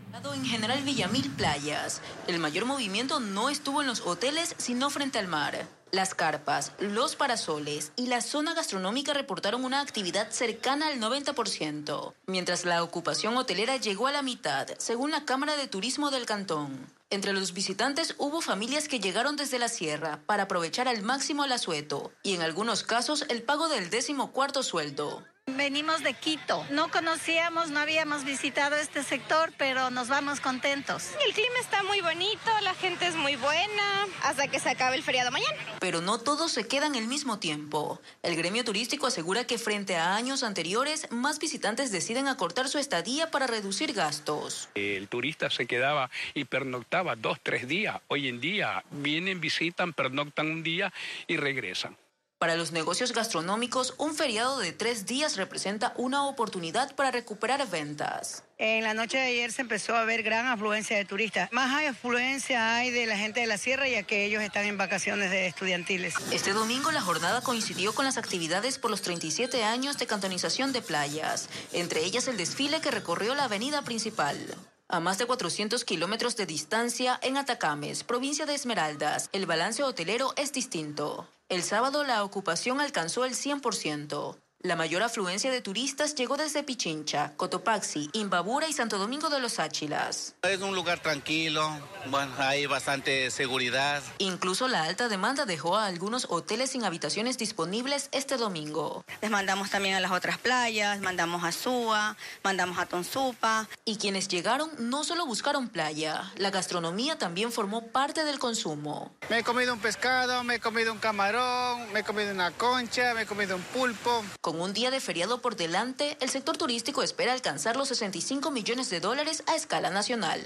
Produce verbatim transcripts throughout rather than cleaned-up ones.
En General Villamil Playas, el mayor movimiento no estuvo en los hoteles, sino frente al mar. Las carpas, los parasoles y la zona gastronómica reportaron una actividad cercana al noventa por ciento, mientras la ocupación hotelera llegó a la mitad, según la Cámara de Turismo del Cantón. Entre los visitantes hubo familias que llegaron desde la sierra para aprovechar al máximo el asueto y en algunos casos el pago del décimo cuarto sueldo. Venimos de Quito. No conocíamos, no habíamos visitado este sector, pero nos vamos contentos. El clima está muy bonito, la gente es muy buena, hasta que se acabe el feriado mañana. Pero no todos se quedan el mismo tiempo. El gremio turístico asegura que frente a años anteriores, más visitantes deciden acortar su estadía para reducir gastos. El turista se quedaba y pernoctaba dos, tres días. Hoy en día vienen, visitan, pernoctan un día y regresan. Para los negocios gastronómicos, un feriado de tres días representa una oportunidad para recuperar ventas. En la noche de ayer se empezó a ver gran afluencia de turistas. Más hay afluencia hay de la gente de la sierra, ya que ellos están en vacaciones de estudiantiles. Este domingo la jornada coincidió con las actividades por los treinta y siete años de cantonización de playas, entre ellas el desfile que recorrió la avenida principal. A más de cuatrocientos kilómetros de distancia, en Atacames, provincia de Esmeraldas, el balance hotelero es distinto. El sábado la ocupación alcanzó el cien por ciento. La mayor afluencia de turistas llegó desde Pichincha, Cotopaxi, Imbabura y Santo Domingo de los Áchilas. Es un lugar tranquilo, bueno, hay bastante seguridad. Incluso la alta demanda dejó a algunos hoteles sin habitaciones disponibles este domingo. Les mandamos también a las otras playas, mandamos a Súa, mandamos a Tonsupa. Y quienes llegaron no solo buscaron playa, la gastronomía también formó parte del consumo. Me he comido un pescado, me he comido un camarón, me he comido una concha, me he comido un pulpo. Con un día de feriado por delante, el sector turístico espera alcanzar los sesenta y cinco millones de dólares a escala nacional.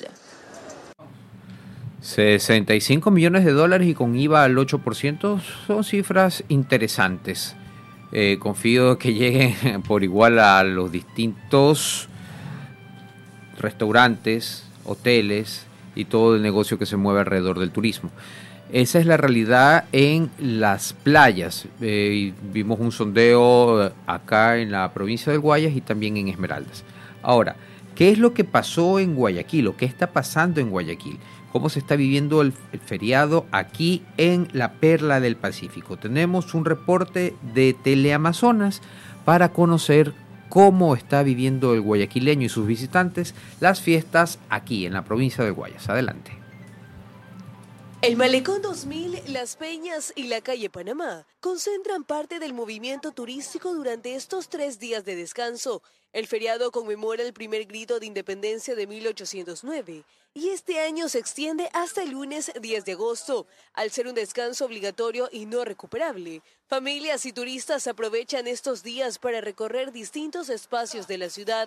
sesenta y cinco millones de dólares y con I V A al ocho por ciento son cifras interesantes. Eh, confío que lleguen por igual a los distintos restaurantes, hoteles y todo el negocio que se mueve alrededor del turismo. Esa es la realidad en las playas. Eh, vimos un sondeo acá en la provincia del Guayas y también en Esmeraldas. Ahora, ¿qué es lo que pasó en Guayaquil o qué está pasando en Guayaquil? ¿Cómo se está viviendo el, el feriado aquí en la Perla del Pacífico? Tenemos un reporte de Teleamazonas para conocer cómo está viviendo el guayaquileño y sus visitantes las fiestas aquí en la provincia del Guayas. Adelante. El Malecón dos mil, Las Peñas y la calle Panamá concentran parte del movimiento turístico durante estos tres días de descanso. El feriado conmemora el primer grito de independencia de mil ochocientos nueve y este año se extiende hasta el lunes diez de agosto. Al ser un descanso obligatorio y no recuperable, familias y turistas aprovechan estos días para recorrer distintos espacios de la ciudad.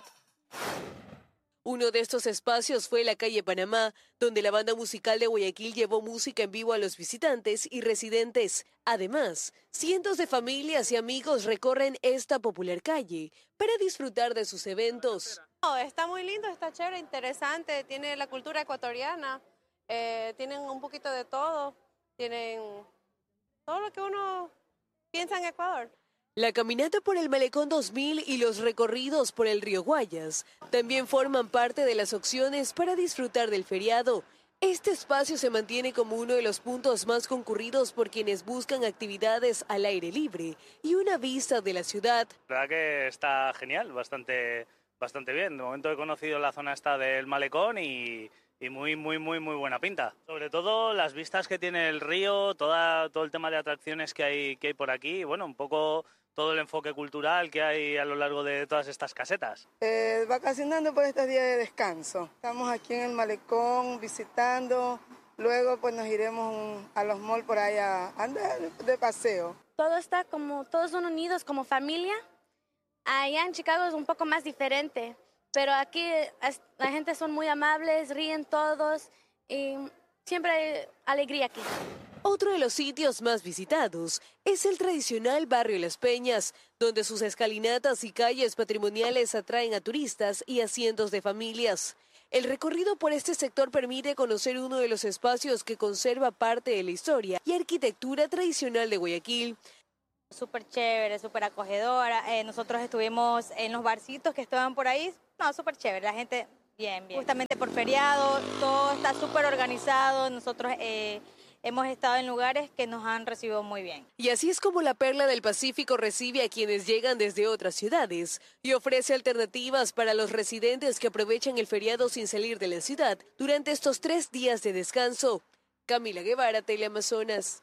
Uno de estos espacios fue la calle Panamá, donde la banda musical de Guayaquil llevó música en vivo a los visitantes y residentes. Además, cientos de familias y amigos recorren esta popular calle para disfrutar de sus eventos. Oh, está muy lindo, está chévere, interesante, tiene la cultura ecuatoriana, eh, tienen un poquito de todo, tienen todo lo que uno piensa en Ecuador. La caminata por el Malecón dos mil y los recorridos por el río Guayas también forman parte de las opciones para disfrutar del feriado. Este espacio se mantiene como uno de los puntos más concurridos por quienes buscan actividades al aire libre y una vista de la ciudad. La verdad que está genial, bastante, bastante bien. De momento he conocido la zona esta del Malecón y... Y muy, muy, muy, muy buena pinta. Sobre todo las vistas que tiene el río, toda, todo el tema de atracciones que hay, que hay por aquí, y bueno, un poco todo el enfoque cultural que hay a lo largo de todas estas casetas. Eh, vacacionando por estos días de descanso. Estamos aquí en el Malecón visitando, luego pues nos iremos a los malls por ahí a andar de paseo. Todo está como, todos son unidos como familia. Allá en Chicago es un poco más diferente. Pero aquí la gente son muy amables, ríen todos y siempre hay alegría aquí. Otro de los sitios más visitados es el tradicional barrio Las Peñas, donde sus escalinatas y calles patrimoniales atraen a turistas y a cientos de familias. El recorrido por este sector permite conocer uno de los espacios que conserva parte de la historia y arquitectura tradicional de Guayaquil. Súper chévere, súper acogedora. Eh, nosotros estuvimos en los barcitos que estaban por ahí. No, súper chévere. La gente Bien, bien. Justamente por feriado, todo está súper organizado. Nosotros eh, hemos estado en lugares que nos han recibido muy bien. Y así es como la Perla del Pacífico recibe a quienes llegan desde otras ciudades y ofrece alternativas para los residentes que aprovechan el feriado sin salir de la ciudad durante estos tres días de descanso. Camila Guevara, Teleamazonas.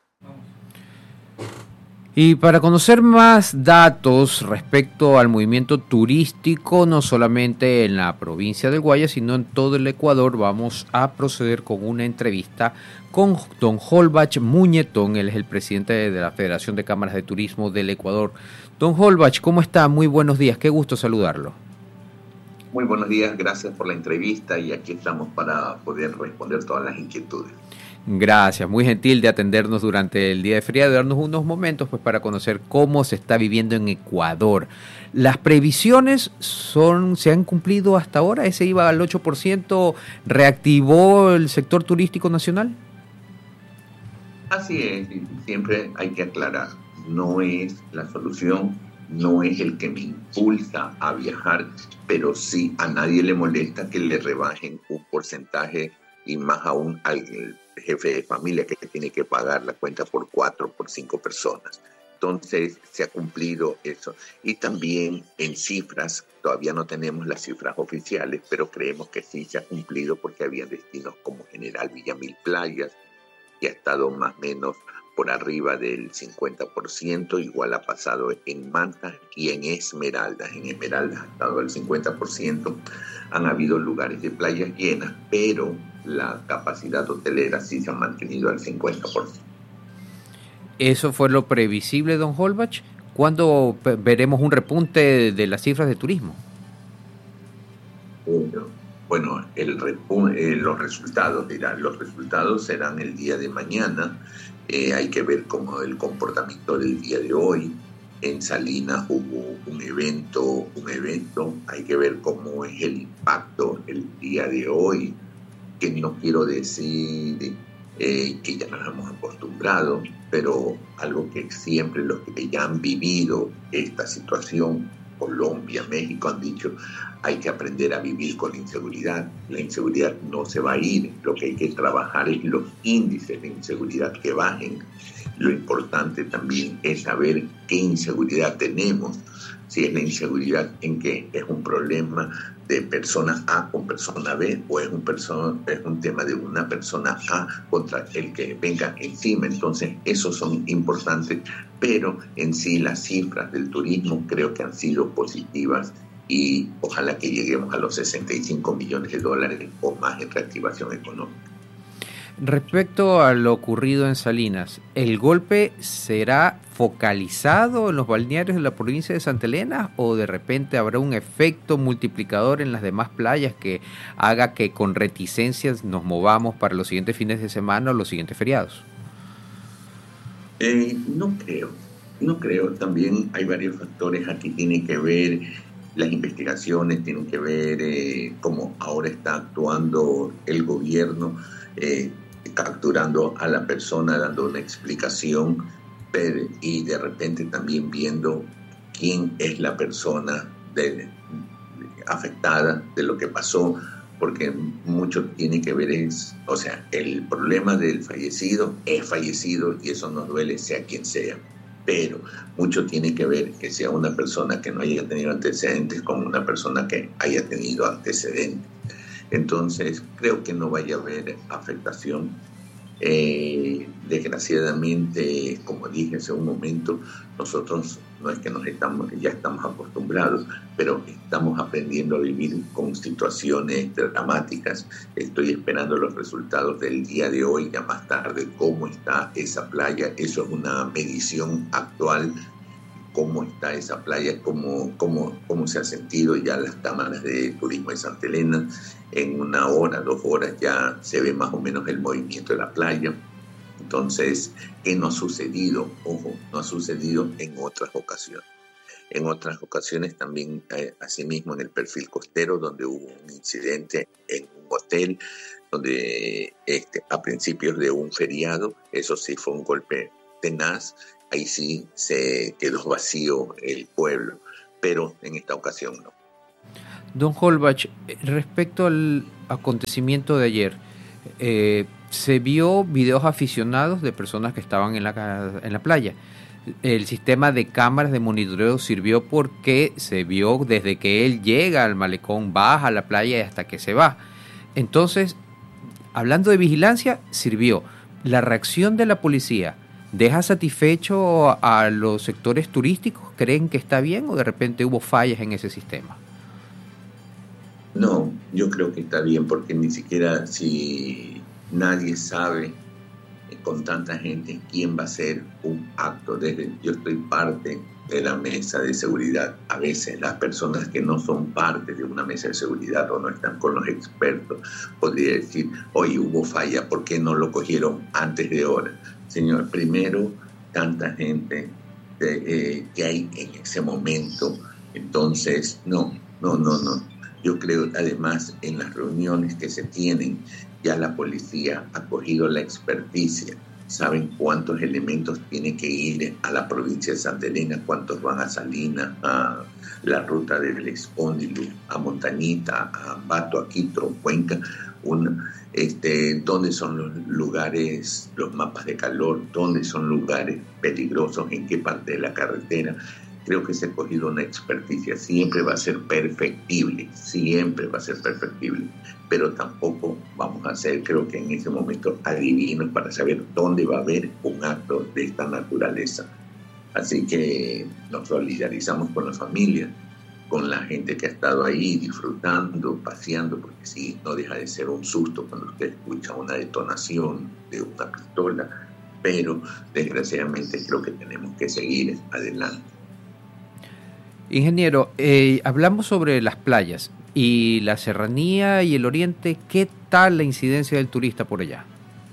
Y para conocer más datos respecto al movimiento turístico, no solamente en la provincia del Guayas, sino en todo el Ecuador, vamos a proceder con una entrevista con don Holbach Muñetón. Él es el presidente de la Federación de Cámaras de Turismo del Ecuador. Don Holbach, ¿cómo está? Muy buenos días, qué gusto saludarlo. Muy buenos días, gracias por la entrevista y aquí estamos para poder responder todas las inquietudes. Gracias, muy gentil de atendernos durante el día de feriado y darnos unos momentos pues para conocer cómo se está viviendo en Ecuador. ¿Las previsiones son se han cumplido hasta ahora? ¿Ese iba al ocho por ciento? ¿Reactivó el sector turístico nacional? Así es, siempre hay que aclarar, no es la solución, no es el que me impulsa a viajar, pero sí a nadie le molesta que le rebajen un porcentaje y más aún al jefe de familia que tiene que pagar la cuenta por cuatro, por cinco personas. Entonces se ha cumplido eso. Y también en cifras, todavía no tenemos las cifras oficiales, pero creemos que sí se ha cumplido porque había destinos como General Villamil Playas, que ha estado más o menos por arriba del cincuenta por ciento, igual ha pasado en Manta y en Esmeraldas. En Esmeraldas ha estado el cincuenta por ciento. Han habido lugares de playas llenas, pero la capacidad hotelera sí se ha mantenido al cincuenta por ciento. ¿Eso fue lo previsible, don Holbach? ¿Cuándo veremos un repunte de las cifras de turismo? Bueno, el repu- eh, los resultados, dirán, los resultados serán el día de mañana. Eh, hay que ver cómo el comportamiento del día de hoy. En Salinas hubo un evento, un evento. Hay que ver cómo es el impacto el día de hoy. Que no quiero decir eh, que ya nos hemos acostumbrado, pero algo que siempre los que ya han vivido esta situación, Colombia, México, han dicho, hay que aprender a vivir con inseguridad. La inseguridad no se va a ir, lo que hay que trabajar es los índices de inseguridad que bajen. Lo importante también es saber qué inseguridad tenemos, si es la inseguridad en que es un problema de persona A con persona B o es un, persona, es un tema de una persona A contra el que venga encima. Entonces, esos son importantes, pero en sí las cifras del turismo creo que han sido positivas y ojalá que lleguemos a los sesenta y cinco millones de dólares o más en reactivación económica. Respecto a lo ocurrido en Salinas, ¿el golpe será focalizado en los balnearios de la provincia de Santa Elena o de repente habrá un efecto multiplicador en las demás playas que haga que con reticencias nos movamos para los siguientes fines de semana o los siguientes feriados? Eh, no creo, no creo. También hay varios factores aquí. Tienen que ver las investigaciones, tienen que ver eh, cómo ahora está actuando el gobierno, eh, capturando a la persona, dando una explicación, pero, y de repente también viendo quién es la persona de, de, afectada de lo que pasó, porque mucho tiene que ver es, o sea, el problema del fallecido es fallecido y eso nos duele sea quien sea, pero mucho tiene que ver que sea una persona que no haya tenido antecedentes con una persona que haya tenido antecedentes. Entonces, creo que no vaya a haber afectación. Eh, desgraciadamente, como dije hace un momento, nosotros no es que nos estamos, ya estamos acostumbrados, pero estamos aprendiendo a vivir con situaciones dramáticas. Estoy esperando los resultados del día de hoy, ya más tarde, cómo está esa playa. Eso es una medición actual. Cómo está esa playa, cómo, cómo, cómo se ha sentido ya las cámaras de turismo de Santa Elena. En una hora, dos horas ya se ve más o menos el movimiento de la playa. Entonces, ¿qué no ha sucedido? Ojo, no ha sucedido en otras ocasiones. En otras ocasiones también, eh, asimismo en el perfil costero, donde hubo un incidente en un hotel, donde este, a principios de un feriado, eso sí fue un golpe tenaz. Ahí sí se quedó vacío el pueblo, pero en esta ocasión no. Don Holbach, respecto al acontecimiento de ayer, eh, se vio videos aficionados de personas que estaban en la, en la playa. El sistema de cámaras de monitoreo sirvió porque se vio desde que él llega al malecón, baja a la playa y hasta que se va. Entonces, hablando de vigilancia, sirvió. La reacción de la policía, ¿deja satisfecho a los sectores turísticos? ¿Creen que está bien o de repente hubo fallas en ese sistema? No, yo creo que está bien porque ni siquiera si nadie sabe eh, con tanta gente quién va a hacer un acto. Desde, yo estoy parte de la mesa de seguridad. A veces las personas que no son parte de una mesa de seguridad o no están con los expertos podría decir, oye, hubo falla, ¿por qué no lo cogieron antes de hora? Señor, primero, tanta gente eh, eh, que hay en ese momento. Entonces, no, no, no, no. Yo creo, además, en las reuniones que se tienen, ya la policía ha cogido la experticia. Saben cuántos elementos tienen que ir a la provincia de Santa Elena, cuántos van a Salinas, a la ruta del Espóndilo, a Montañita, a Ambato, a Quito, Cuenca, una, este, dónde son los lugares, los mapas de calor, dónde son lugares peligrosos, en qué parte de la carretera. Creo que se ha cogido una experticia, siempre va a ser perfectible, siempre va a ser perfectible, pero tampoco vamos a ser, creo que en ese momento, adivinos para saber dónde va a haber un acto de esta naturaleza. Así que nos solidarizamos con la familia, con la gente que ha estado ahí disfrutando, paseando, porque sí, no deja de ser un susto cuando usted escucha una detonación de una pistola, pero desgraciadamente creo que tenemos que seguir adelante. Ingeniero, eh, hablamos sobre las playas y la serranía y el oriente. ¿Qué tal la incidencia del turista por allá?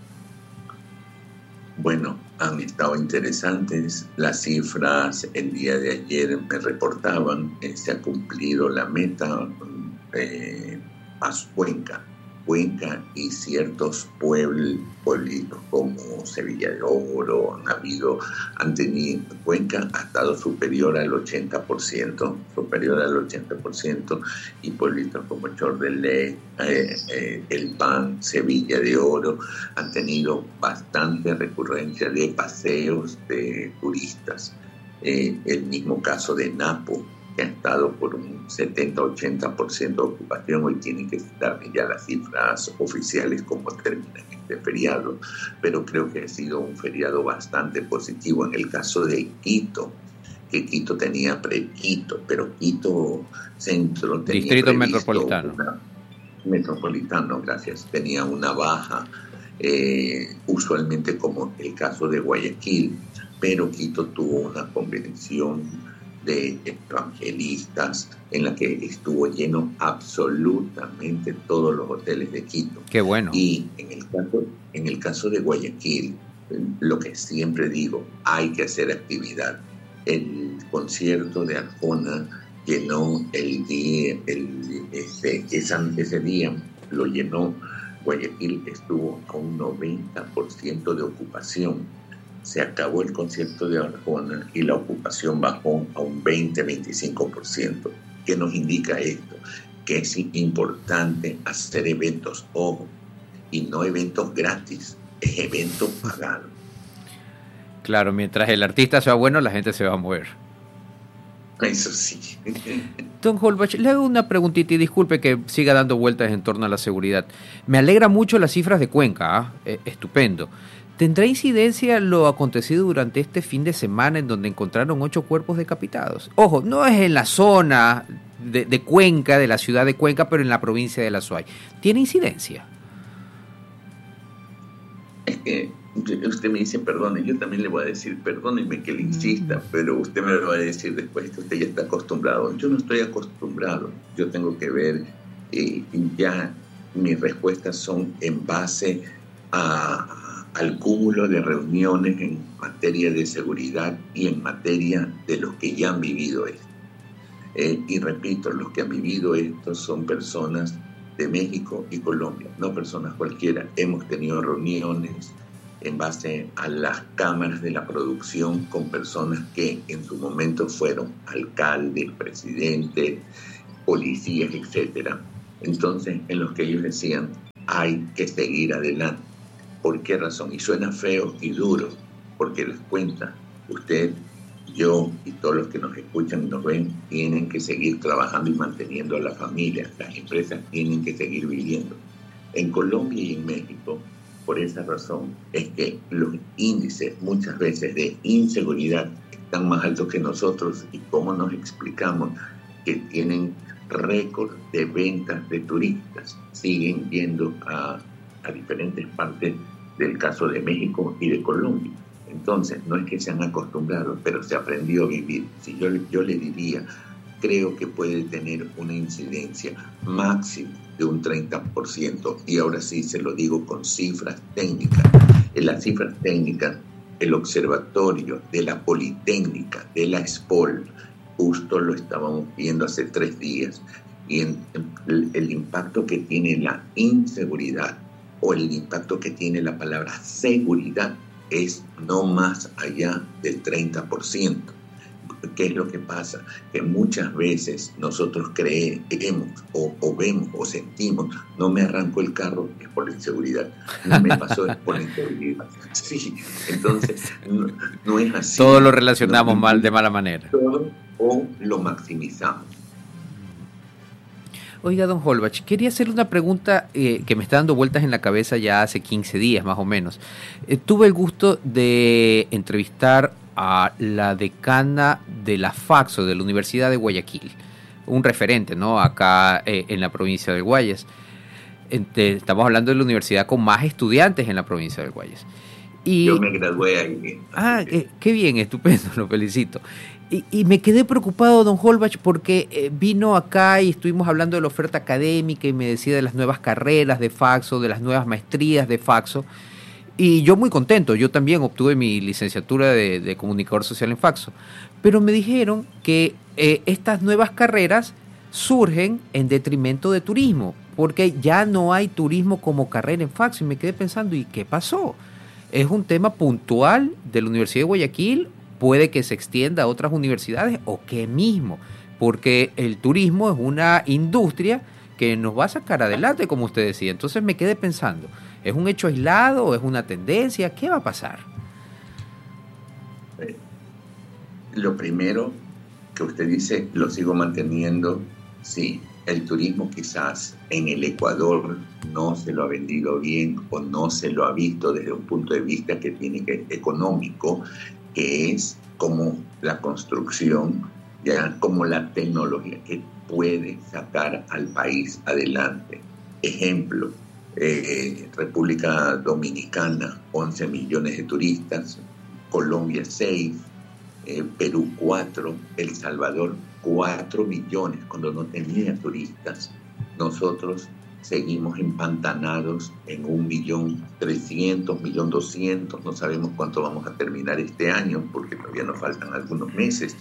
Bueno, han estado interesantes. Las cifras el día de ayer me reportaban, eh, se ha cumplido la meta eh, a Cuenca. Cuenca y ciertos pueblos, pueblitos como Sevilla de Oro, han habido, han tenido, Cuenca ha estado superior al ochenta por ciento, superior al ochenta por ciento, y pueblitos como Chordelé, eh, eh, El Pan, Sevilla de Oro, han tenido bastante recurrencia de paseos de turistas. Eh, el mismo caso de Napo, que ha estado por un setenta a ochenta por ciento de ocupación. Hoy tienen que darme ya las cifras oficiales como termina este feriado, pero creo que ha sido un feriado bastante positivo. En el caso de Quito, que Quito tenía pre-Quito, pero Quito Centro tenía Distrito Metropolitano. Una, metropolitano, gracias. Tenía una baja, eh, usualmente como el caso de Guayaquil, pero Quito tuvo una convención de evangelistas en la que estuvo lleno absolutamente todos los hoteles de Quito. Qué bueno. Y en el caso, en el caso de Guayaquil, lo que siempre digo, hay que hacer actividad. El concierto de Arjona llenó el día, el, ese, esa, ese día lo llenó. Guayaquil estuvo a un noventa por ciento de ocupación. Se acabó el concierto de Arjona y la ocupación bajó a un veinte a veinticinco por ciento. ¿Qué nos indica esto? Que es importante hacer eventos, ojo, y no eventos gratis, es eventos pagados. Claro, mientras el artista sea bueno, la gente se va a mover. Eso sí. Don Holbach, le hago una preguntita y disculpe que siga dando vueltas en torno a la seguridad. Me alegra mucho las cifras de Cuenca, ¿eh? Estupendo. ¿Tendrá incidencia lo acontecido durante este fin de semana en donde encontraron ocho cuerpos decapitados? Ojo, no es en la zona de, de Cuenca, de la ciudad de Cuenca, pero en la provincia de La Suay. ¿Tiene incidencia? Es que usted me dice perdone, yo también le voy a decir perdóneme que le insista, pero usted me lo va a decir después que usted ya está acostumbrado. Yo no estoy acostumbrado, yo tengo que ver, eh, ya mis respuestas son en base a... al cúmulo de reuniones en materia de seguridad y en materia de los que ya han vivido esto. Eh, y repito, los que han vivido esto son personas de México y Colombia, no personas cualquiera. Hemos tenido reuniones en base a las cámaras de la producción con personas que en su momento fueron alcaldes, presidentes, policías, etcétera. Entonces, en los que ellos decían, hay que seguir adelante. ¿Por qué razón? Y suena feo y duro, porque les cuenta, usted, yo y todos los que nos escuchan y nos ven, tienen que seguir trabajando y manteniendo a la familia. Las empresas tienen que seguir viviendo. En Colombia y en México, por esa razón, es que los índices muchas veces de inseguridad están más altos que nosotros. ¿Y cómo nos explicamos que tienen récord de ventas de turistas? Siguen yendo a, a diferentes partes del caso de México y de Colombia. Entonces, no es que se han acostumbrado, pero se aprendió a vivir. Si yo, yo le diría, creo que puede tener una incidencia máxima de un treinta por ciento. Y ahora sí se lo digo con cifras técnicas. En las cifras técnicas, el observatorio de la Politécnica, de la SPOL, justo lo estábamos viendo hace tres días. Y en, en, el, el impacto que tiene la inseguridad o el impacto que tiene la palabra seguridad es no más allá del treinta por ciento. ¿Qué es lo que pasa? Que muchas veces nosotros creemos o, o vemos o sentimos, no me arranco el carro, es por la inseguridad, no me pasó, es por la inseguridad. Sí, entonces no, no es así. Todo lo relacionamos no, mal, de mala manera. Todo o lo maximizamos. Oiga, don Holbach, quería hacerle una pregunta eh, que me está dando vueltas en la cabeza ya hace quince días más o menos. Eh, tuve el gusto de entrevistar a la decana de la Faxo de la Universidad de Guayaquil, un referente, ¿no?, acá eh, en la provincia del Guayas. Ente, estamos hablando de la universidad con más estudiantes en la provincia del Guayas. Y, Yo me gradué ahí. Ah, qué, qué bien, estupendo, lo felicito. Y, y me quedé preocupado, don Holbach, porque eh, vino acá y estuvimos hablando de la oferta académica y me decía de las nuevas carreras de Faxo, de las nuevas maestrías de Faxo. Y yo muy contento, yo también obtuve mi licenciatura de, de comunicador social en Faxo. Pero me dijeron que eh, estas nuevas carreras surgen en detrimento de turismo, porque ya no hay turismo como carrera en Faxo. Y me quedé pensando, ¿y qué pasó? ¿Es un tema puntual de la Universidad de Guayaquil? ¿Puede que se extienda a otras universidades o qué mismo? Porque el turismo es una industria que nos va a sacar adelante, como usted decía. Entonces me quedé pensando, ¿es un hecho aislado? ¿Es una tendencia? ¿Qué va a pasar? Lo primero que usted dice, lo sigo manteniendo, sí. El turismo quizás en el Ecuador no se lo ha vendido bien o no se lo ha visto desde un punto de vista que tiene que económico, que es como la construcción, ya como la tecnología que puede sacar al país adelante. Ejemplo, eh, República Dominicana, once millones de turistas, Colombia seis, eh, Perú cuatro, El Salvador cuatro millones cuando no tenía turistas. Nosotros seguimos empantanados en un millón trescientos, millón doscientos, no sabemos cuánto vamos a terminar este año porque todavía nos faltan algunos meses.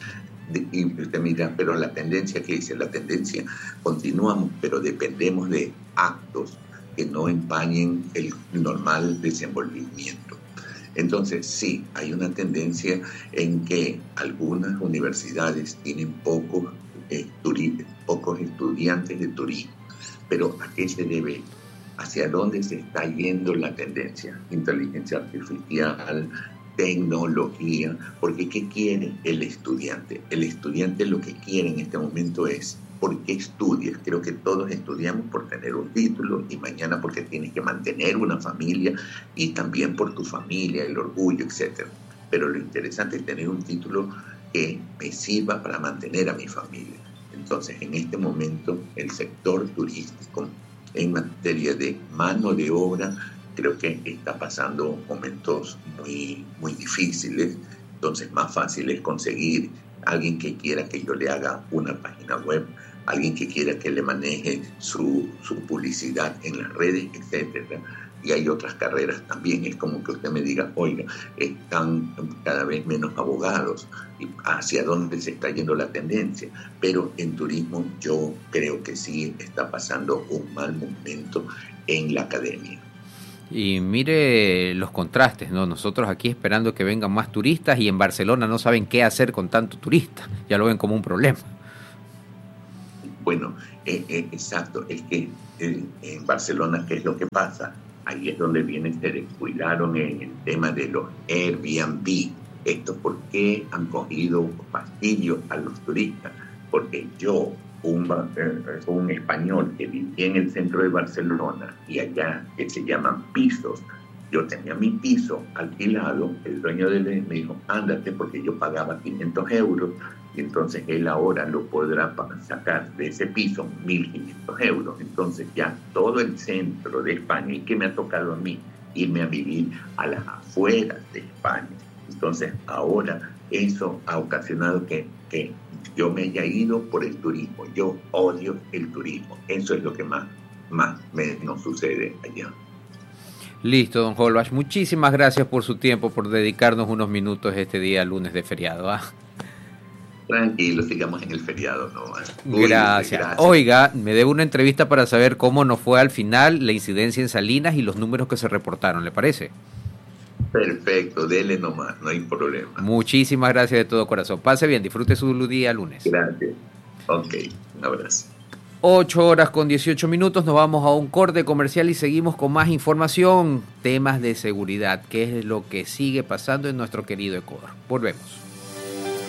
Y usted mira, pero la tendencia, ¿qué dice? La tendencia, continuamos, pero dependemos de actos que no empañen el normal desenvolvimiento. Entonces, sí, hay una tendencia en que algunas universidades tienen pocos, eh, turi- pocos estudiantes de turismo. Pero ¿a qué se debe? ¿Hacia dónde se está yendo la tendencia? Inteligencia artificial, tecnología, porque ¿qué quiere el estudiante? El estudiante lo que quiere en este momento es, ¿por qué estudias? Creo que todos estudiamos por tener un título y mañana porque tienes que mantener una familia y también por tu familia, el orgullo, etcétera. Pero lo interesante es tener un título que me sirva para mantener a mi familia. Entonces, en este momento, el sector turístico en materia de mano de obra creo que está pasando momentos muy, muy difíciles. Entonces, más fácil es conseguir alguien que quiera que yo le haga una página web, alguien que quiera que le maneje su, su publicidad en las redes, etcétera. Y hay otras carreras también. Es como que usted me diga, oiga, están cada vez menos abogados. ¿Hacia dónde se está yendo la tendencia? Pero en turismo yo creo que sí está pasando un mal momento en la academia. Y mire los contrastes, ¿no? Nosotros aquí esperando que vengan más turistas y en Barcelona no saben qué hacer con tanto turista. Ya lo ven como un problema. Bueno, eh, eh, exacto, es que eh, en Barcelona, ¿qué es lo que pasa? Ahí es donde vienen, se descuidaron en el tema de los Airbnb. Esto, ¿por qué han cogido fastidio a los turistas? Porque yo, un, eh, un español que vivía en el centro de Barcelona y allá, que se llaman pisos, yo tenía mi piso alquilado, el dueño de él me dijo, ándate, porque yo pagaba quinientos euros, y entonces él ahora lo podrá sacar de ese piso mil quinientos euros. Entonces ya todo el centro de España, y que me ha tocado a mí irme a vivir a las afueras de España. Entonces ahora eso ha ocasionado que, que yo me haya ido por el turismo. Yo odio el turismo. Eso es lo que más, más me, nos sucede allá. Listo, don Holbach. Muchísimas gracias por su tiempo, por dedicarnos unos minutos este día lunes de feriado. ¿ah? Tranquilo, sigamos en el feriado. ¿no? Uy, gracias. gracias. Oiga, me debe una entrevista para saber cómo nos fue al final la incidencia en Salinas y los números que se reportaron, ¿le parece? Perfecto, dele nomás, no hay problema. Muchísimas gracias de todo corazón. Pase bien, disfrute su día lunes. Gracias. Ok, un abrazo. ocho horas con dieciocho minutos, nos vamos a un corte comercial y seguimos con más información, temas de seguridad, qué es lo que sigue pasando en nuestro querido Ecuador. Volvemos.